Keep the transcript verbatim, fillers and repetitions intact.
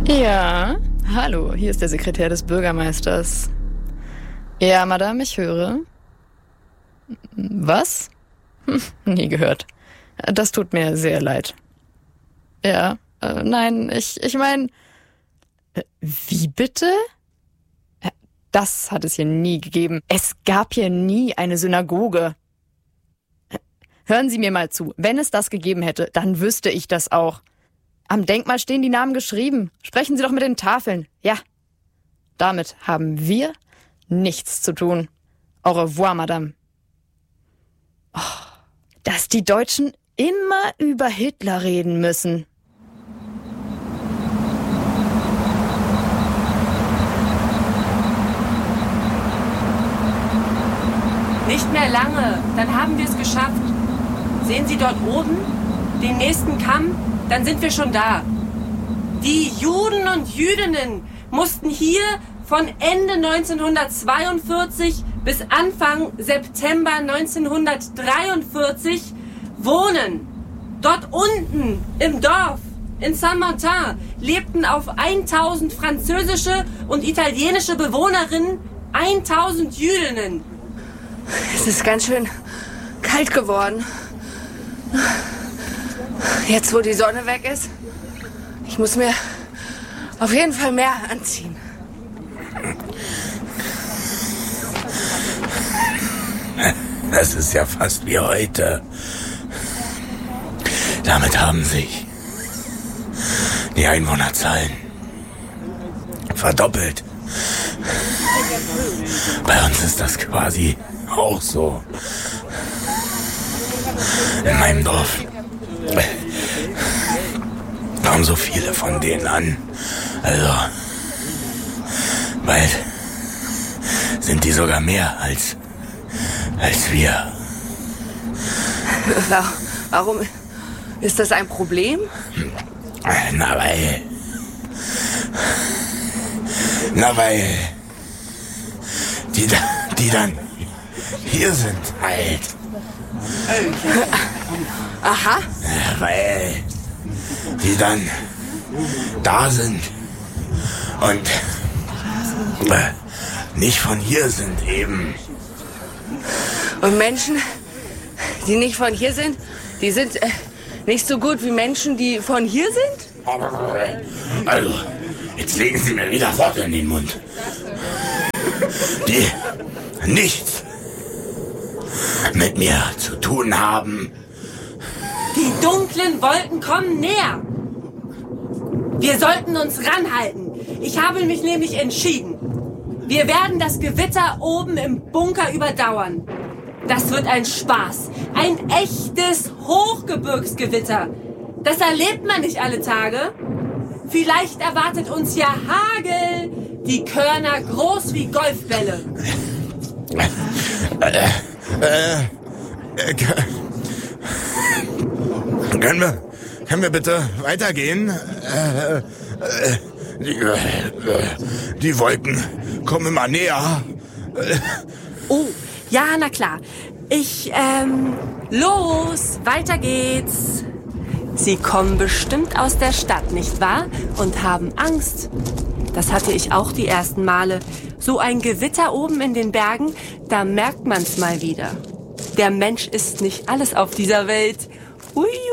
Ja, hallo, hier ist der Sekretär des Bürgermeisters. Ja, Madame, ich höre. Was? Hm, nie gehört. Das tut mir sehr leid. Ja, äh, nein, ich, ich meine... Äh, wie bitte? Äh, das hat es hier nie gegeben. Es gab hier nie eine Synagoge. Äh, hören Sie mir mal zu. Wenn es das gegeben hätte, dann wüsste ich das auch. Am Denkmal stehen die Namen geschrieben. Sprechen Sie doch mit den Tafeln. Ja, damit haben wir nichts zu tun. Au revoir, Madame. Oh, dass die Deutschen immer über Hitler reden müssen. Nicht mehr lange, dann haben wir es geschafft. Sehen Sie dort oben den nächsten Kamm? Dann sind wir schon da. Die Juden und Jüdinnen mussten hier von Ende neunzehnhundertzweiundvierzig bis Anfang September neunzehnhundertdreiundvierzig wohnen. Dort unten im Dorf in Saint-Martin lebten auf tausend französische und italienische Bewohnerinnen tausend Jüdinnen. Es ist ganz schön kalt geworden. Jetzt, wo die Sonne weg ist, ich muss mir auf jeden Fall mehr anziehen. Das ist ja fast wie heute. Damit haben sich die Einwohnerzahlen verdoppelt. Bei uns ist das quasi auch so. In meinem Dorf kommen so viele von denen an. Also, bald sind die sogar mehr als, als wir. Warum ist das ein Problem? Na, weil... Na, weil... Die, die dann hier sind halt. Aha. Ja, weil die dann da sind und äh, nicht von hier sind eben. Und Menschen, die nicht von hier sind, die sind äh, nicht so gut wie Menschen, die von hier sind? Also, jetzt legen Sie mir wieder Worte in den Mund. Die nichts mit mir zu tun haben. Die dunklen Wolken kommen näher. Wir sollten uns ranhalten. Ich habe mich nämlich entschieden. Wir werden das Gewitter oben im Bunker überdauern. Das wird ein Spaß. Ein echtes Hochgebirgsgewitter. Das erlebt man nicht alle Tage. Vielleicht erwartet uns ja Hagel. Die Körner groß wie Golfbälle. Äh, äh, äh, können wir, können wir bitte weitergehen? Äh, äh, die, äh, die Wolken kommen immer näher. Oh, ja, na klar. Ich, ähm, los, weiter geht's. Sie kommen bestimmt aus der Stadt, nicht wahr? Und haben Angst. Das hatte ich auch die ersten Male. So ein Gewitter oben in den Bergen, da merkt man's mal wieder. Der Mensch ist nicht alles auf dieser Welt. Ui.